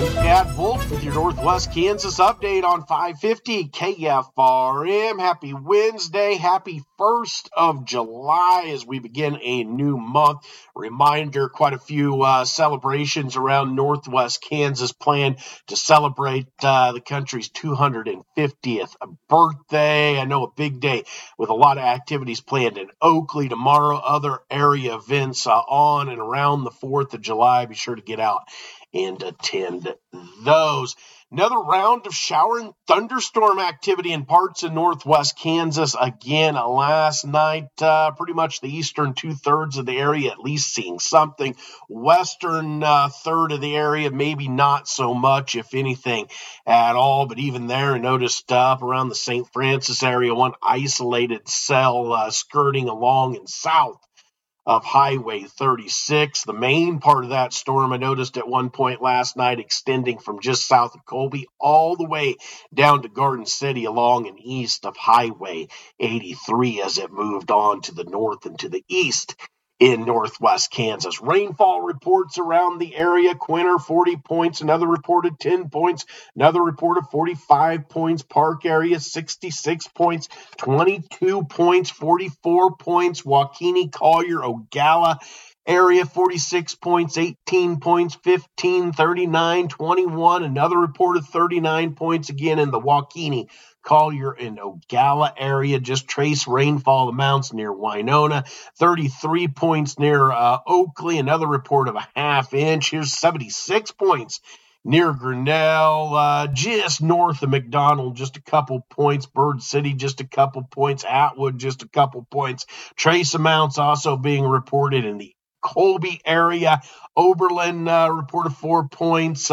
Chad Wolf with your Northwest Kansas update on 550 KFRM. Happy Wednesday. Happy 1st of July as we begin a new month. Reminder, quite a few celebrations around Northwest Kansas planned to celebrate the country's 250th birthday. I know a big day with a lot of activities planned in Oakley tomorrow. Other area events on and around the 4th of July. Be sure to get out and attend those. Another round of shower and thunderstorm activity in parts of Northwest Kansas. Again, last night, pretty much the eastern 2/3 of the area at least seeing something. Western third of the area, maybe not so much, if anything at all. But even there, I noticed up around the St. Francis area, one isolated cell skirting along and south of Highway 36. The main part of that storm I noticed at one point last night extending from just south of Colby all the way down to Garden City along and east of Highway 83 as it moved on to the north and to the east in Northwest Kansas. Rainfall reports around the area. Quinter, 40 points. Another reported 10 points. Another reported 45 points. Park area, 66 points. 22 points. 44 points. Waukene, Collier, Ogalla area, 46 points. 18 points. 15, 39, 21. Another reported 39 points again in the Waukene, Collier, and Ogalla area. Just trace rainfall amounts near Winona. 33 points near Oakley. Another report of a half inch. Here's 76 points near Grinnell. Just north of McDonald, just a couple points. Bird City, just a couple points. Atwood, just a couple points. Trace amounts also being reported in the Colby area. Oberlin reported 4 points,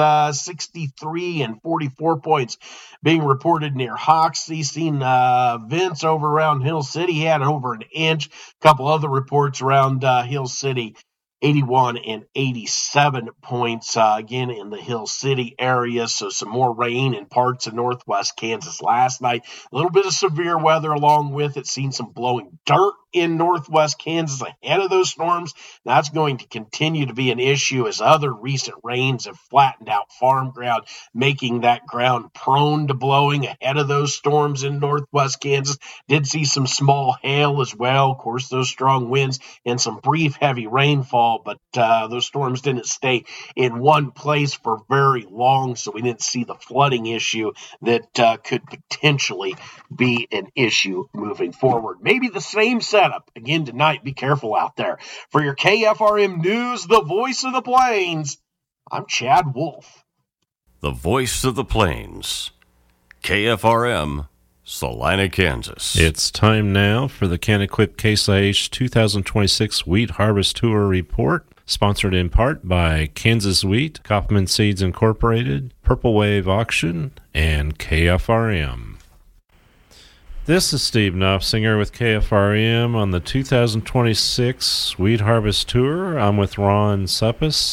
63 and 44 points being reported near Hoxie. Seen Vince over around Hill City. He had over an inch. A couple other reports around Hill City. 81 and 87 points again in the Hill City area. So some more rain in parts of Northwest Kansas last night. A little bit of severe weather along with it. Seen some blowing dirt in Northwest Kansas ahead of those storms. That's going to continue to be an issue as other recent rains have flattened out farm ground, making that ground prone to blowing ahead of those storms in Northwest Kansas. Did see some small hail as well. Of course, those strong winds and some brief heavy rainfall, but those storms didn't stay in one place for very long, so we didn't see the flooding issue that could potentially be an issue moving forward. Maybe the same setup again tonight. Be careful out there. For your KFRM News, the voice of the Plains, I'm Chad Wolf. The voice of the Plains, KFRM, Salina, Kansas. It's time now for the Can-Equip Case IH 2026 Wheat Harvest Tour Report, sponsored in part by Kansas Wheat, Kaufman Seeds Incorporated, Purple Wave Auction, and KFRM. This is Steve Knopfsinger with KFRM on the 2026 Wheat Harvest Tour. I'm with Ron Suppis.